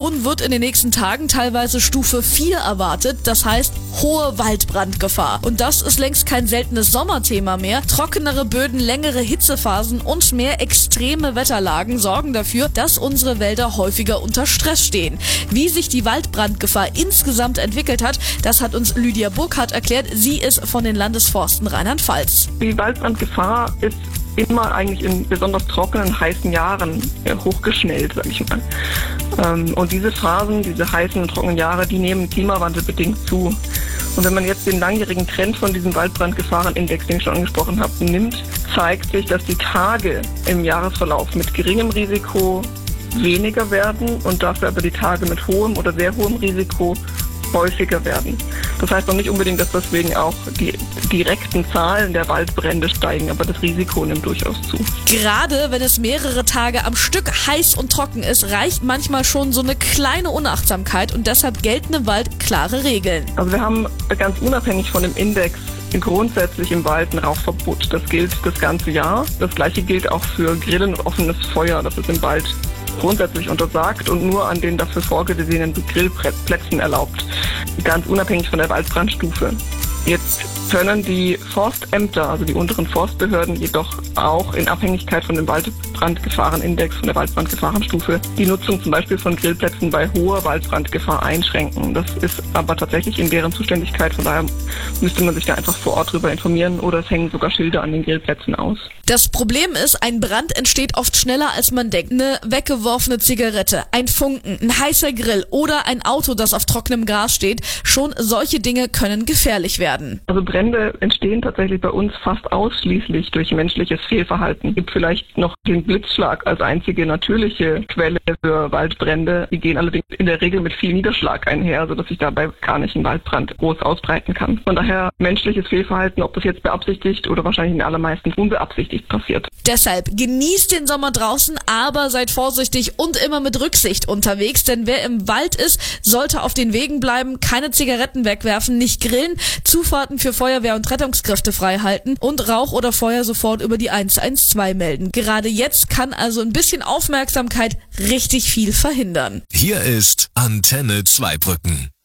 Regionen wird in den nächsten Tagen teilweise Stufe 4 erwartet, das heißt hohe Waldbrandgefahr. Und das ist längst kein seltenes Sommerthema mehr. Trockenere Böden, längere Hitzephasen und mehr extreme Wetterlagen sorgen dafür, dass unsere Wälder häufiger unter Stress stehen. Wie sich die Waldbrandgefahr insgesamt entwickelt hat, das hat uns Lydia Burkhardt erklärt. Sie ist von den Landesforsten Rheinland-Pfalz. Die Waldbrandgefahr ist immer eigentlich in besonders trockenen, heißen Jahren hochgeschnellt, sag ich mal. Und diese Phasen, diese heißen und trockenen Jahre, die nehmen klimawandelbedingt zu. Und wenn man jetzt den langjährigen Trend von diesem Waldbrandgefahrenindex, den ich schon angesprochen habe, nimmt, zeigt sich, dass die Tage im Jahresverlauf mit geringem Risiko weniger werden und dafür aber die Tage mit hohem oder sehr hohem Risiko häufiger werden. Das heißt noch nicht unbedingt, dass deswegen auch die direkten Zahlen der Waldbrände steigen, aber das Risiko nimmt durchaus zu. Gerade wenn es mehrere Tage am Stück heiß und trocken ist, reicht manchmal schon so eine kleine Unachtsamkeit und deshalb gelten im Wald klare Regeln. Also wir haben ganz unabhängig von dem Index grundsätzlich im Wald ein Rauchverbot. Das gilt das ganze Jahr. Das Gleiche gilt auch für Grillen und offenes Feuer. Das ist im Wald grundsätzlich untersagt und nur an den dafür vorgesehenen Grillplätzen erlaubt. Ganz unabhängig von der Waldbrandstufe. Jetzt können die Forstämter, also die unteren Forstbehörden, jedoch auch in Abhängigkeit von dem Waldbrandgefahrenindex, von der Waldbrandgefahrenstufe, die Nutzung zum Beispiel von Grillplätzen bei hoher Waldbrandgefahr einschränken. Das ist aber tatsächlich in deren Zuständigkeit, von daher müsste man sich da einfach vor Ort drüber informieren oder es hängen sogar Schilder an den Grillplätzen aus. Das Problem ist, ein Brand entsteht oft schneller als man denkt. Eine weggeworfene Zigarette, ein Funken, ein heißer Grill oder ein Auto, das auf trockenem Gras steht, schon solche Dinge können gefährlich werden. Also Brände entstehen tatsächlich bei uns fast ausschließlich durch menschliches Fehlverhalten. Es gibt vielleicht noch den Blitzschlag als einzige natürliche Quelle für Waldbrände. Die gehen allerdings in der Regel mit viel Niederschlag einher, sodass sich dabei gar nicht ein Waldbrand groß ausbreiten kann. Von daher menschliches Fehlverhalten, ob das jetzt beabsichtigt oder wahrscheinlich in den allermeisten unbeabsichtigt passiert. Deshalb genießt den Sommer draußen, aber seid vorsichtig und immer mit Rücksicht unterwegs, denn wer im Wald ist, sollte auf den Wegen bleiben, keine Zigaretten wegwerfen, nicht grillen, Zufahrten für Feuerwehr und Rettungskräfte frei halten und Rauch oder Feuer sofort über die 112 melden. Gerade jetzt kann also ein bisschen Aufmerksamkeit richtig viel verhindern. Hier ist Antenne Zweibrücken.